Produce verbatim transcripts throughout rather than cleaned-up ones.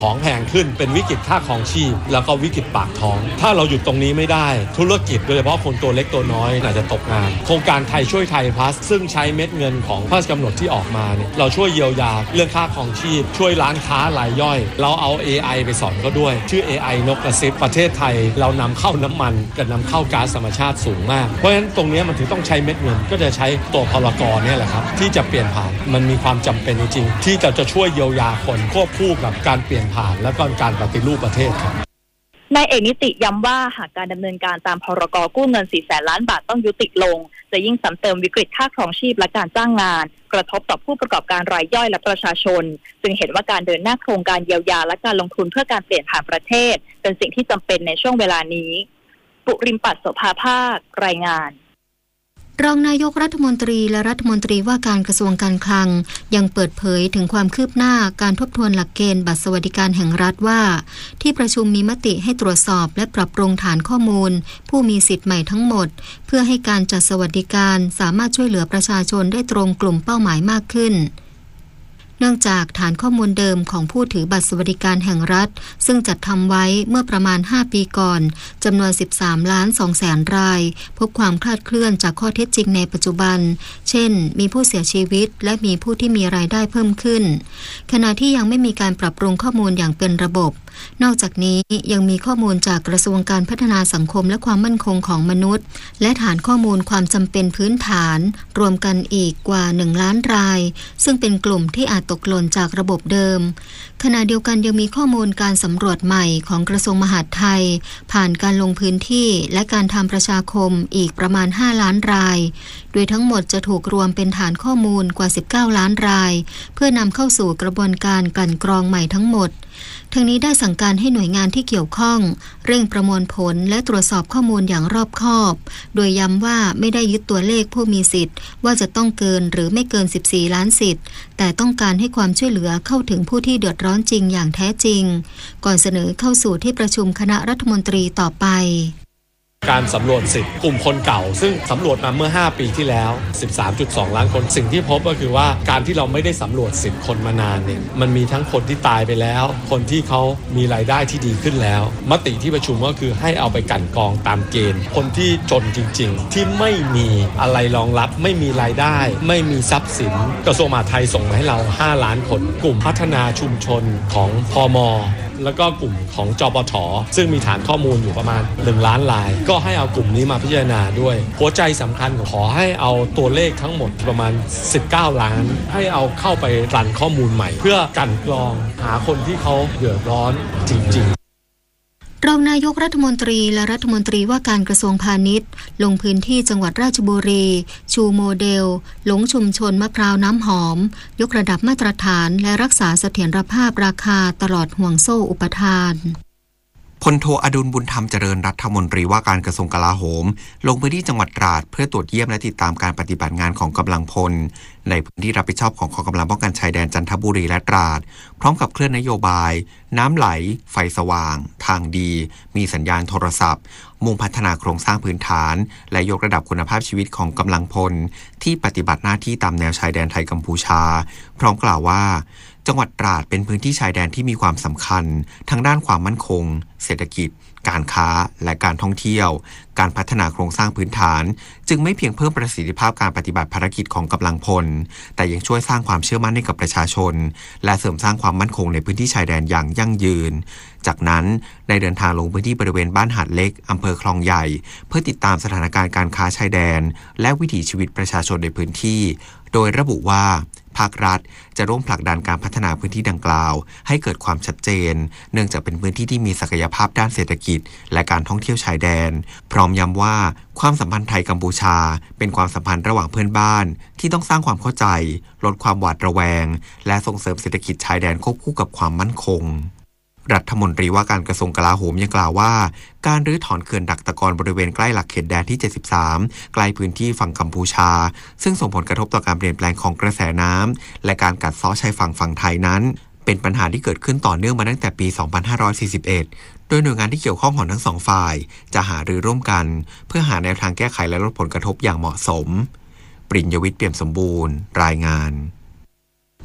ของแพงขึ้นเป็นวิกฤตค่าครองชีพแล้วก็วิกฤตปากท้องถ้าเราหยุดตรงนี้ไม่ได้ธุรกิจโดยเฉพาะคนตัวเล็กตัวน้อยอาจจะตกงานโครงการไทยช่วยไทยพลัสซึ่งใช้เม็ดเงินของพระราชกำหนดที่ออกมาเนี่ยเราช่วยเยียวยาเรื่องค่าครองชีพช่วยร้านค้ารายย่อยเราเอา เอ ไอ ไปสอนเขาด้วยชื่อ เอ ไอ นกกระซิบประเทศไทยเรานำเข้าน้ำมันกับนำเข้าก๊าซธรรมชาติสูงมากเพราะฉะนั้นตรงนี้มันถึงต้องใช้เม็ดเงินก็จะใช้ตัวพลกรเนี่ยแหละครับที่จะเปลี่ยนผ่านมันมีความจำเป็นจริงๆที่จะจะช่วยเยียวยาคนควบคู่กับการเปลี่ยนผ่านและก็การปฏิรูปประเทศครับนายเอกนิติย้ำว่าหากการดำเนินการตามพรกกู้เงินสี่แสนล้านบาทต้องยุติลงจะยิ่งซ้ำเติมวิกฤตค่าครองชีพและการจ้างงานกระทบต่อผู้ประกอบการรายย่อยและประชาชนจึงเห็นว่าการเดินหน้าโครงการเยียวยาและการลงทุนเพื่อการเปลี่ยนผ่านประเทศเป็นสิ่งที่จำเป็นในช่วงเวลานี้ปุริมปัตย์โสภาภาครายงานรองนายกรัฐมนตรีและรัฐมนตรีว่าการกระทรวงการคลังยังเปิดเผยถึงความคืบหน้าการทบทวนหลักเกณฑ์บัตรสวัสดิการแห่งรัฐว่าที่ประชุมมีมติให้ตรวจสอบและปรับปรุงฐานข้อมูลผู้มีสิทธิ์ใหม่ทั้งหมดเพื่อให้การจัดสวัสดิการสามารถช่วยเหลือประชาชนได้ตรงกลุ่มเป้าหมายมากขึ้นเนื่องจากฐานข้อมูลเดิมของผู้ถือบัตรสวัสดิการแห่งรัฐซึ่งจัดทำไว้เมื่อประมาณห้าปีก่อนจำนวน สิบสามล้านสองแสนรายพบความคลาดเคลื่อนจากข้อเท็จจริงในปัจจุบันเช่นมีผู้เสียชีวิตและมีผู้ที่มีรายได้เพิ่มขึ้นขณะที่ยังไม่มีการปรับปรุงข้อมูลอย่างเป็นระบบนอกจากนี้ยังมีข้อมูลจากกระทรวงการพัฒนาสังคมและความมั่นคงของมนุษย์และฐานข้อมูลความจำเป็นพื้นฐานรวมกันอีกกว่าหนึ่งล้านรายซึ่งเป็นกลุ่มที่อาจตกหล่นจากระบบเดิมขณะเดียวกันยังมีข้อมูลการสำรวจใหม่ของกระทรวงมหาดไทยผ่านการลงพื้นที่และการทำประชาคมอีกประมาณห้าล้านรายโดยทั้งหมดจะถูกรวมเป็นฐานข้อมูลกว่าสิบเก้าล้านรายเพื่อนำเข้าสู่กระบวนการกลั่นกรองใหม่ทั้งหมดทั้งนี้ได้สั่งการให้หน่วยงานที่เกี่ยวข้องเร่งประมวลผลและตรวจสอบข้อมูลอย่างรอบคอบโดยย้ำว่าไม่ได้ยึดตัวเลขผู้มีสิทธิ์ว่าจะต้องเกินหรือไม่เกินสิบสี่ล้านสิทธิ์แต่ต้องการให้ความช่วยเหลือเข้าถึงผู้ที่เดือดร้อนจริงอย่างแท้จริงก่อนเสนอเข้าสู่ที่ประชุมคณะรัฐมนตรีต่อไปการสำรวจสิทธิ์กลุ่มคนเก่าซึ่งสำรวจมาเมื่อห้าปีที่แล้ว สิบสามจุดสอง ล้านคนสิ่งที่พบก็คือว่าการที่เราไม่ได้สำรวจสิทธิ์คนมานานเนี่ยมันมีทั้งคนที่ตายไปแล้วคนที่เขามีรายได้ที่ดีขึ้นแล้วมติที่ประชุมก็คือให้เอาไปกลั่นกรองตามเกณฑ์คนที่จนจริงๆที่ไม่มีอะไรรองรับไม่มีรายได้ไม่มีทรัพย์สินกระทรวงมหาดไทยส่งมาให้เราห้าล้านคนกลุ่มพัฒนาชุมชนของพม.แล้วก็กลุ่มของจปท.ซึ่งมีฐานข้อมูลอยู่ประมาณหนึ่งล้านรายก็ให้เอากลุ่มนี้มาพิจารณาด้วยหัวใจสำคัญขอให้เอาตัวเลขทั้งหมดประมาณสิบเก้าล้านให้เอาเข้าไปรันข้อมูลใหม่เพื่อกันกรองหาคนที่เขาเดือดร้อนจริงๆรองนายกรัฐมนตรีและรัฐมนตรีว่าการกระทรวงพาณิชย์ลงพื้นที่จังหวัดราชบุรีชูโมเดลหลงชุมชนมะพร้าวน้ำหอมยกระดับมาตรฐานและรักษาเสถียรภาพราคาตลอดห่วงโซ่อุปทานพลโทอดุลบุญธรรมเจริญรัฐมนตรีว่าการกระทรวงกลาโหมลงพื้นที่จังหวัดตราดเพื่อตรวจเยี่ยมและติดตามการปฏิบัติงานของกำลังพลในพื้นที่รับผิดชอบของกองกำลังป้องกันชายแดนจันทบุรีและตราดพร้อมกับเคลื่อนนโยบายน้ำไหลไฟสว่างทางดีมีสัญญาณโทรศัพท์มุ่งพัฒนาโครงสร้างพื้นฐานและยกระดับคุณภาพชีวิตของกำลังพลที่ปฏิบัติหน้าที่ตามแนวชายแดนไทยกัมพูชาพร้อมกล่าวว่าจังหวัดตราดเป็นพื้นที่ชายแดนที่มีความสำคัญทั้งด้านความมั่นคงเศรษฐกิจการค้าและการท่องเที่ยวการพัฒนาโครงสร้างพื้นฐานจึงไม่เพียงเพิ่มประสิทธิภาพการปฏิบัติภารกิจของกำลังพลแต่ยังช่วยสร้างความเชื่อมั่นให้กับประชาชนและเสริมสร้างความมั่นคงในพื้นที่ชายแดนอย่างยั่งยืนจากนั้นได้เดินทางลงพื้นที่บริเวณบ้านหาดเล็กอำเภอคลองใหญ่เพื่อติดตามสถานการณ์การค้าชายแดนและวิถีชีวิตประชาชนในพื้นที่โดยระบุว่าภาครัฐจะร่วมผลักดันการพัฒนาพื้นที่ดังกล่าวให้เกิดความชัดเจนเนื่องจากเป็นพื้นที่ที่มีศักยภาพด้านเศรษฐกิจและการท่องเที่ยวชายแดนพร้อมย้ำว่าความสัมพันธ์ไทยกัมพูชาเป็นความสัมพันธ์ระหว่างเพื่อนบ้านที่ต้องสร้างความเข้าใจลดความหวาดระแวงและส่งเสริมเศรษฐกิจชายแดนควบคู่กับความมั่นคงรัฐมนตรีว่าการกระทรวงกลาโหมยังกล่าวว่าการรื้อถอนเขื่อนดักตะกอนบริเวณใกล้หลักเขตแดนที่เจ็ดสิบสามใกล้พื้นที่ฝั่งกัมพูชาซึ่งส่งผลกระทบต่อการเปลี่ยนแปลงของกระแสน้ำและการกัดเซาะชายฝั่งฝั่งไทยนั้นเป็นปัญหาที่เกิดขึ้นต่อเนื่องมาตั้งแต่ปี สองพันห้าร้อยสี่สิบเอ็ด โดยหน่วยงานที่เกี่ยวข้องของทั้งสองฝ่ายจะหารือร่วมกันเพื่อหาแนวทางแก้ไขและลดผลกระทบอย่างเหมาะสมปริญญวิทย์เปี่ยมสมบูรณ์รายงาน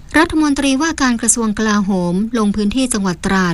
รัฐมนตรีว่าการกระทรวงกลาโหมลงพื้นที่จังหวัดตราด